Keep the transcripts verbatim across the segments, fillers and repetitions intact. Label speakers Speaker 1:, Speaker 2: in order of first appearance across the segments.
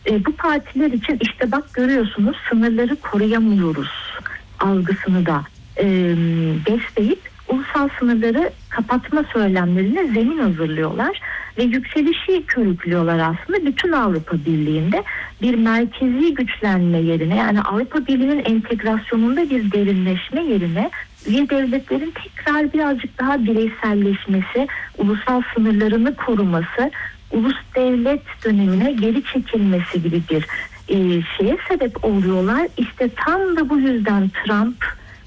Speaker 1: E, bu partiler için işte bak görüyorsunuz sınırları koruyamıyoruz algısını da e, besleyip ulusal sınırları kapatma söylemlerine zemin hazırlıyorlar ve yükselişi körüklüyorlar aslında. Bütün Avrupa Birliği'nde bir merkezi güçlenme yerine, yani Avrupa Birliği'nin entegrasyonunda bir derinleşme yerine üye devletlerin tekrar birazcık daha bireyselleşmesi, ulusal sınırlarını koruması, ulus devlet dönemine geri çekilmesi gibi bir e, şeye sebep oluyorlar. İşte tam da bu yüzden Trump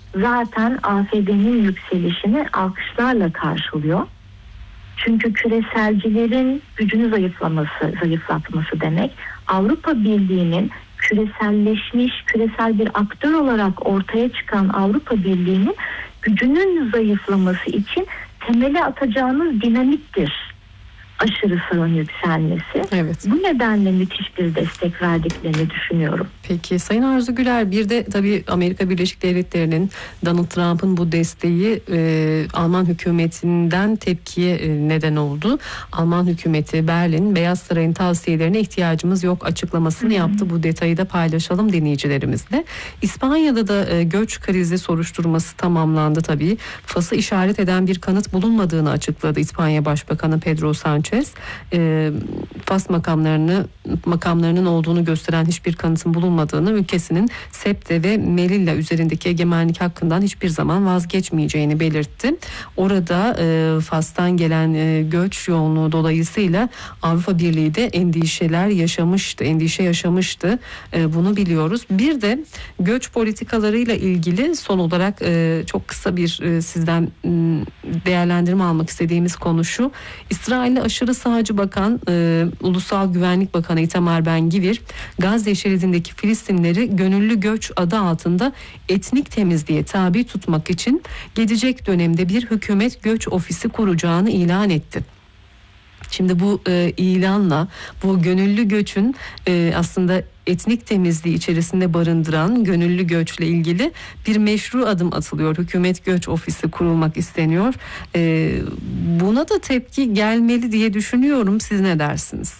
Speaker 1: zaten A F D'nin yükselişini alkışlarla karşılıyor. Çünkü küreselcilerin gücünü zayıflaması, zayıflatması demek, Avrupa Birliği'nin küreselleşmiş, küresel bir aktör olarak ortaya çıkan Avrupa Birliği'nin gücünün zayıflaması için temeli atacağınız dinamiktir aşırı sağın yükselmesi.
Speaker 2: Evet.
Speaker 1: Bu nedenle müthiş bir destek verdiklerini düşünüyorum.
Speaker 2: Peki Sayın Arzu Güler, bir de tabii Amerika Birleşik Devletleri'nin Donald Trump'ın bu desteği e, Alman hükümetinden tepkiye e, neden oldu. Alman hükümeti Berlin, Beyaz Saray'ın tavsiyelerine ihtiyacımız yok açıklamasını hmm. yaptı. Bu detayı da paylaşalım dinleyicilerimizle. İspanya'da da e, göç krizi soruşturması tamamlandı tabii. Fas'ı işaret eden bir kanıt bulunmadığını açıkladı İspanya Başbakanı Pedro Sanchez. E, Fas makamlarını makamlarının olduğunu gösteren hiçbir kanıtın bulunmadığını, ülkesinin Septe ve Melilla üzerindeki egemenlik hakkından hiçbir zaman vazgeçmeyeceğini belirtti. Orada e, Fas'tan gelen e, göç yoğunluğu dolayısıyla Avrupa Birliği de endişeler yaşamıştı, endişe yaşamıştı. E, bunu biliyoruz. Bir de göç politikalarıyla ilgili son olarak e, çok kısa bir e, sizden e, değerlendirme almak istediğimiz konu şu. İsrail'le aşırı sağcı bakan e, Ulusal Güvenlik Bakanı Itamar Ben-Gvir, Gazze şeridindeki Filistinleri gönüllü göç adı altında etnik temizliğe tabi tutmak için gelecek dönemde bir hükümet göç ofisi kuracağını ilan etti. Şimdi bu e, ilanla bu gönüllü göçün e, aslında etnik temizliği içerisinde barındıran gönüllü göçle ilgili bir meşru adım atılıyor. Hükümet göç ofisi kurulmak isteniyor. E, buna da tepki gelmeli diye düşünüyorum. Siz ne dersiniz?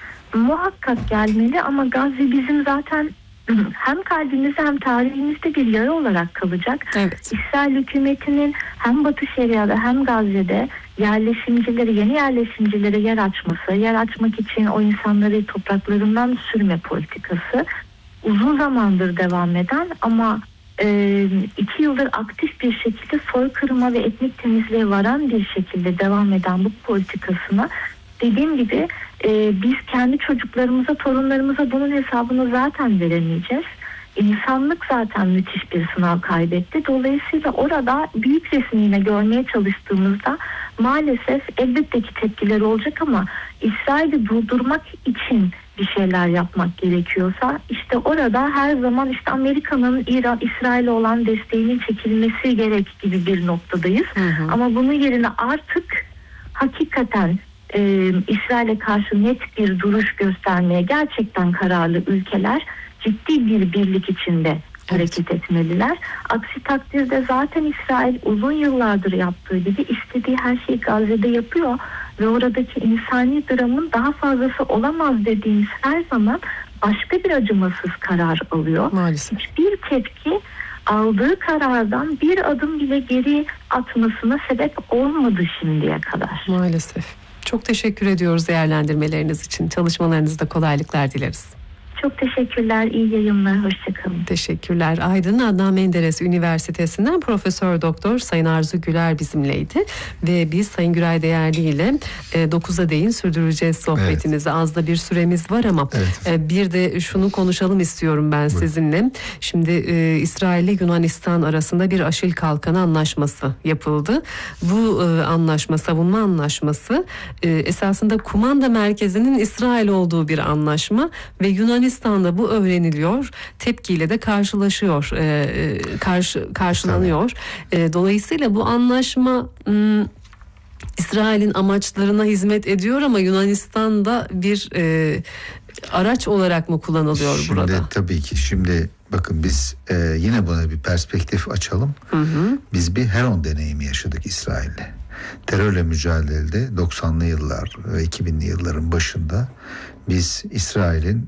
Speaker 1: Muhakkak gelmeli ama Gazze bizim zaten hem kalbimizde hem tarihimizde bir yara olarak kalacak.
Speaker 2: Evet.
Speaker 1: İsrail hükümetinin hem Batı Şeria'da hem Gazze'de yerleşimcileri, yeni yerleşimcilere yer açması, yer açmak için o insanları topraklarından sürme politikası uzun zamandır devam eden ama e, iki yıldır aktif bir şekilde soykırıma ve etnik temizliğe varan bir şekilde devam eden bu politikasına, dediğim gibi e, biz kendi çocuklarımıza, torunlarımıza bunun hesabını zaten veremeyeceğiz. İnsanlık zaten müthiş bir sınav kaybetti. Dolayısıyla orada büyük resmini görmeye çalıştığımızda maalesef elbette ki tepkiler olacak ama İsrail'i durdurmak için bir şeyler yapmak gerekiyorsa işte orada her zaman işte Amerika'nın İran, İsrail'e olan desteğinin çekilmesi gerek gibi bir noktadayız. Hı hı. Ama bunun yerine artık hakikaten e, İsrail'e karşı net bir duruş göstermeye gerçekten kararlı ülkeler ciddi bir birlik içinde hareket etmeliler. Aksi takdirde zaten İsrail uzun yıllardır yaptığı gibi istediği her şeyi Gazze'de yapıyor ve oradaki insani dramın daha fazlası olamaz dediğimiz her zaman başka bir acımasız karar alıyor.
Speaker 2: Maalesef.
Speaker 1: Hiçbir tepki aldığı karardan bir adım bile geri atmasına sebep olmadı şimdiye kadar.
Speaker 2: Maalesef. Çok teşekkür ediyoruz değerlendirmeleriniz için. Çalışmalarınızda kolaylıklar dileriz.
Speaker 1: Çok teşekkürler. İyi yayınlar. Hoşçakalın.
Speaker 2: Teşekkürler. Aydın Adnan Menderes Üniversitesi'nden Profesör Doktor Sayın Arzu Güler bizimleydi. Ve biz Sayın Güray Değerli ile dokuza değin sürdüreceğiz sohbetimizi. Evet. Az da bir süremiz var ama evet. bir de şunu konuşalım istiyorum ben Buyurun. sizinle. Şimdi e, İsrail ile Yunanistan arasında bir Aşil Kalkanı Anlaşması yapıldı. Bu e, anlaşma, savunma anlaşması e, esasında kumanda merkezinin İsrail olduğu bir anlaşma ve Yunanistan Yunanistan'da bu öğreniliyor, tepkiyle de karşılaşıyor, e, karşı karşılanıyor. E, dolayısıyla bu anlaşma m, İsrail'in amaçlarına hizmet ediyor ama Yunanistan'da bir e, araç olarak mı kullanılıyor
Speaker 3: şimdi,
Speaker 2: burada?
Speaker 3: Şimdi tabii ki şimdi bakın biz e, yine buna bir perspektif açalım. Hı hı. Biz bir Heron deneyimi yaşadık İsrail'le. Terörle mücadelede doksanlı yıllar ve iki binli yılların başında biz İsrail'in